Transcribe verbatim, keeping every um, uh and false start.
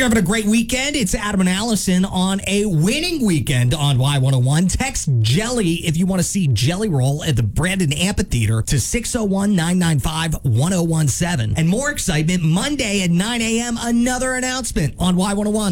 you're having a great weekend. It's Adam and Allison on a winning weekend on Y one oh one. Text Jelly if you want to see Jelly Roll at the Brandon Amphitheater to six oh one, nine nine five, one oh one seven. And more excitement, Monday at nine a.m., another announcement on Y one oh one.